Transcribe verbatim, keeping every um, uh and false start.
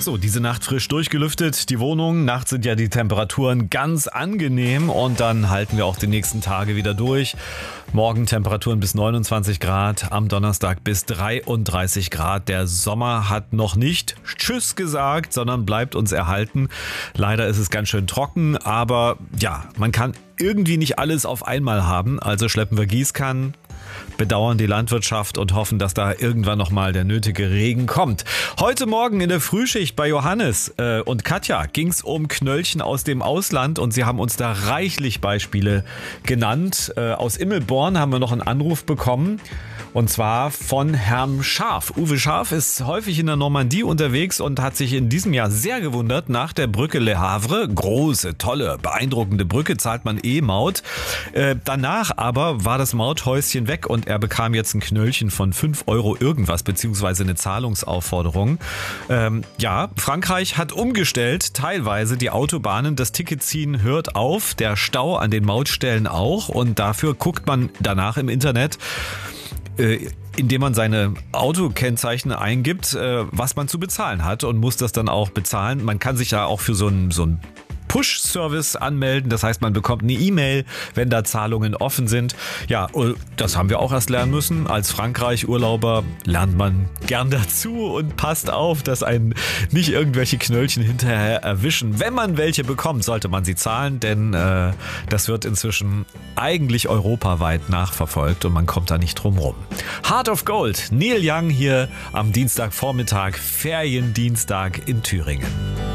So, diese Nacht frisch durchgelüftet, die Wohnung. Nachts sind ja die Temperaturen ganz angenehm und dann halten wir auch die nächsten Tage wieder durch. Morgen Temperaturen bis neunundzwanzig Grad, am Donnerstag bis dreiunddreißig Grad. Der Sommer hat noch nicht Tschüss gesagt, sondern bleibt uns erhalten. Leider ist es ganz schön trocken, aber ja, man kann irgendwie nicht alles auf einmal haben. Also schleppen wir Gießkannen, bedauern die Landwirtschaft und hoffen, dass da irgendwann nochmal der nötige Regen kommt. Heute Morgen in der Frühschicht bei Johannes äh, und Katja ging es um Knöllchen aus dem Ausland und sie haben uns da reichlich Beispiele genannt. Äh, aus Immelborn haben wir noch einen Anruf bekommen. Und zwar von Herrn Scharf. Uwe Scharf ist häufig in der Normandie unterwegs und hat sich in diesem Jahr sehr gewundert. Nach der Brücke Le Havre, große, tolle, beeindruckende Brücke, zahlt man eh Maut. Äh, danach aber war das Mauthäuschen weg und er bekam jetzt ein Knöllchen von fünf Euro irgendwas, beziehungsweise eine Zahlungsaufforderung. Ähm, ja, Frankreich hat umgestellt, teilweise die Autobahnen. Das Ticketziehen hört auf, der Stau an den Mautstellen auch. Und dafür guckt man danach im Internet, indem man seine Autokennzeichen eingibt, was man zu bezahlen hat und muss das dann auch bezahlen. Man kann sich ja auch für so einen so einen Push-Service anmelden. Das heißt, man bekommt eine E-Mail, wenn da Zahlungen offen sind. Ja, das haben wir auch erst lernen müssen. Als Frankreich-Urlauber lernt man gern dazu und passt auf, dass einen nicht irgendwelche Knöllchen hinterher erwischen. Wenn man welche bekommt, sollte man sie zahlen, denn äh, das wird inzwischen eigentlich europaweit nachverfolgt und man kommt da nicht drum rum. Heart of Gold, Neil Young hier am Dienstagvormittag, Feriendienstag in Thüringen.